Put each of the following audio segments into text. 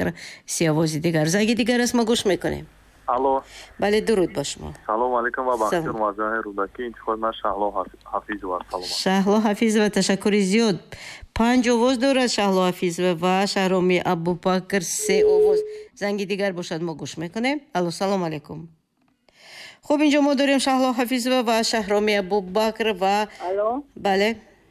Абубакр сиёвози дигар. Занги дигар аст, мо гӯш мекунем. алло, бале, дуруд ба шумо. салом алейкум ва бахтиёр мазоҳи рудаки интихоб на Шаҳло Ҳафизова. Салом. Шаҳло Ҳафизова, ташаккури зиёд. 5 овоз дорад Шаҳло Ҳафизова ва Шаҳроми Абубакр 3 овоз. Занги дигар бошад, мо гӯш мекунем. Алло, салом алейкум. Хуб, инҷо мо дорем Шаҳло Ҳафизова ва Шаҳроми Абубакр ва алло, бале,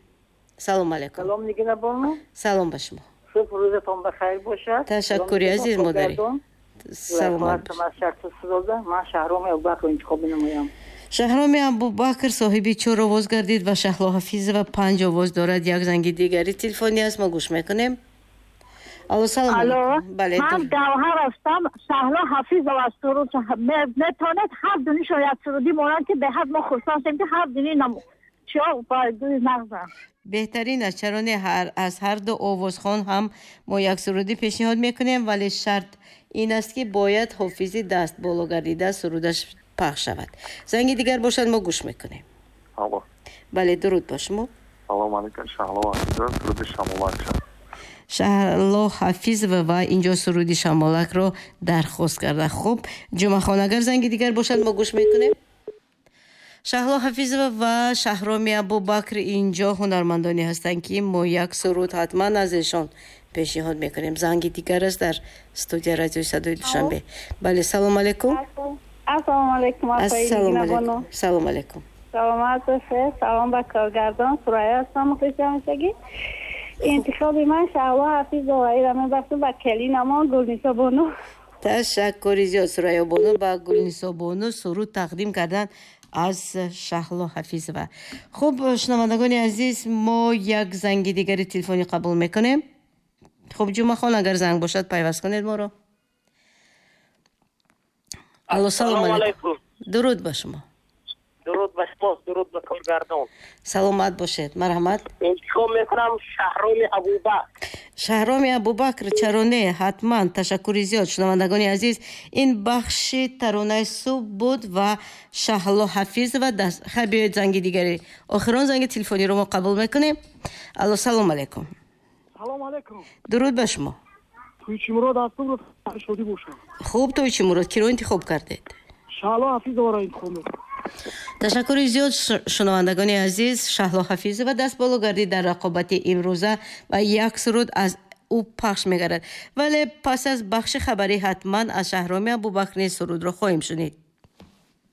салом алейкум. салом нигирабону. Салом ба шумо. Шуб рӯзатон бахайр бошад. Ташаккури азиз модари. Саломат бошед. ман Шаҳроми Абубакр интихоб менамоям. Шаҳроми Абубакр соҳиби 4 овоз гардид ва Шаҳло Ҳафизова 5 овоз дорад. Як занги дигари телефони аст, мо гӯш мекунем. алло, салом алейкум. бале, من گوهر هستم. شهلا حفیظова سرود میتونید هر دونی شاید سرودی مورد که به حد ما خصوصا هستیم که هر دونی چیا باید نغزم. بهترین است، چرا نه از هر دو آوازخوان هم ما یک سرودی پیشنهاد میکنیم، ولی شرط این است که باید حافظی دست بالا گردیده سرودش پخش شود. زنگ دیگر باشد ما گوش میکنیم. алло, بله، درود با شما. салом алейкум Шаҳло Ҳафизова. суруди шамолак шад. Шаҳло Ҳафизова ва инҷо суруди шамолакро дархост карда. Хуб, ҷумъахон, агар занги дигар бошад мо гӯш мекунем. Шаҳло Ҳафизова ва Шаҳроми Абубакр инҷо ҳунармандоне ҳастанд ки мо як суруд ҳатман аз эшон пешниҳод мекунем. Занги дигар аст дар студия радиои Садои Душанбе. Бале, салом алейкум. Ассалому алейкум. Ассалому алейкум. Салом алейкум. саломат бошед. Салом ба коргардон. Сурая ҳастам, мухлисамашагӣ. интихоби ман Шаҳло Ҳафизова ира мебахшам ба келинамон Гулнисо Бону. ташаккури зиёд. Сурая Бону ба Гулнисо Бону суруд тақдим кардан аз Шаҳло Ҳафизова. Хуб, шунавандагони азиз, мо як занги дигари телефони қабул мекунем. Хуб, ҷумъахон, агар занг бошад пайваст кунед моро. алло, салом алейкум. дуруд ба шумо. дуруд ба шумо, дуруд ба коргардон. саломат бошед. марҳамат. интихоб мекунам Шаҳроми Абубакр. Шаҳроми Абубакр, чаро не, ҳатман. Ташаккури зиёд. шунавандагони азиз, ин бахши таронаи субҳ буд ва Шаҳло Ҳафизова даст. Хай биёед занги дигари охирон занги телефониро мо қабул мекунем. алло, салом алейкум. салом алейкум. дуруд ба шумо. تویچی مراد هستم رو شدی باشم. خوب، تویچی مراد کی رو انتخاب کردید؟ شهلا حفیظова را انتخاب میکنم. تشکر زیاد شنوندگان عزیز. شهلا حفیظова دست بالا گردید در رقابت امروزه و یک سرود از او پخش میگردد. ولی پس از بخش خبری حتما از شهرامی ابوبکر سرود را خواهیم شنید.